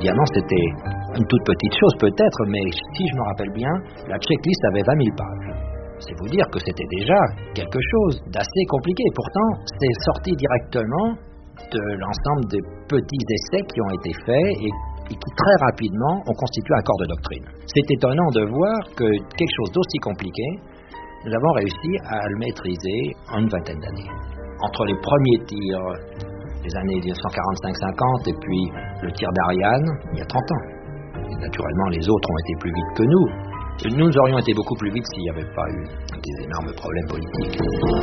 diamant, c'était une toute petite chose peut-être, mais si je me rappelle bien, la checklist avait 20 000 pages. C'est vous dire que c'était déjà quelque chose d'assez compliqué. Pourtant, c'est sorti directement de l'ensemble des petits essais qui ont été faits et qui très rapidement ont constitué un corps de doctrine. C'est étonnant de voir que quelque chose d'aussi compliqué, nous avons réussi à le maîtriser en une vingtaine d'années. Entre les premiers tirs des années 1945-50 et puis le tir d'Ariane, il y a 30 ans. Et naturellement, les autres ont été plus vite que nous. Nous aurions été beaucoup plus vite s'il n'y avait pas eu des énormes problèmes politiques.